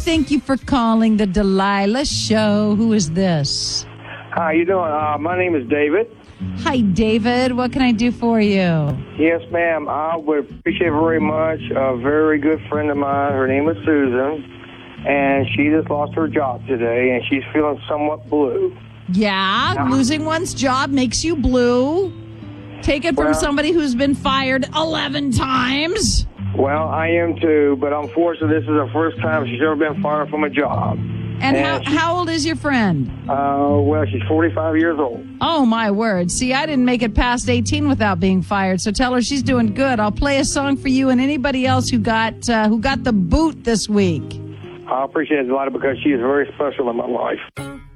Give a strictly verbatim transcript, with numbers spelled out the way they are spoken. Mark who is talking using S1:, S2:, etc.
S1: thank you for calling the Delilah Show. Who is this?
S2: How you doing? Uh, my name is David.
S1: Hi, David. What can I do for you?
S2: Yes, ma'am. I would appreciate very much. A very good friend of mine. Her name is Susan, and she just lost her job today, and she's feeling somewhat blue.
S1: Yeah,
S2: Uh,
S1: losing one's job makes you blue. Take it from
S2: Well-
S1: somebody who's been fired eleven times.
S2: Well, I am too, but unfortunately, this is the first time she's ever been fired from a job.
S1: And
S2: And
S1: how,
S2: she-
S1: how old is your friend?
S2: Uh, well, she's forty-five years old.
S1: Oh, my word. See, I didn't make it past eighteen without being fired, so tell her she's doing good. I'll play a song for you and anybody else who got uh, who got the boot this week.
S2: I appreciate it a lot because she is very special in my life.